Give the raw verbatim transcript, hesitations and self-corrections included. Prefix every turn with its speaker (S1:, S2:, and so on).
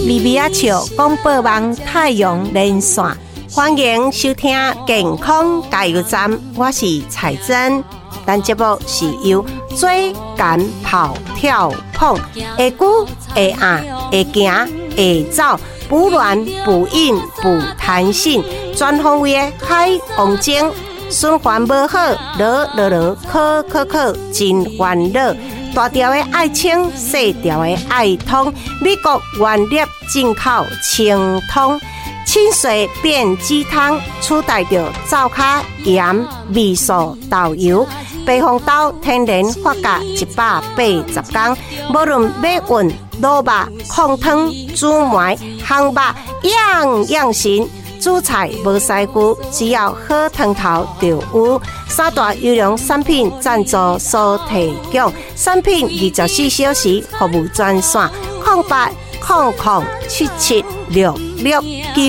S1: 咪咪仔笑广播网太阳连线，欢迎收听健康加油站，我是彩珍。咱节目是由追赶跑跳碰，会久会硬会行会走，不软不硬不弹性，全方位的海王精，循环无好，落落落，考考考，真烦恼。大条的爱清，小条的爱通，美国原粒进口清通，清水变鸡汤，取代着灶卡盐、味素、豆油。白红豆天然发酵一百八十天，无论买运、卤肉、控汤、煮糜、烘肉，样样行。煮菜无师傅，只要好汤头就有。三大优良产品赞助所提供，产品二十四小时服务专线：零八零零七七六六九。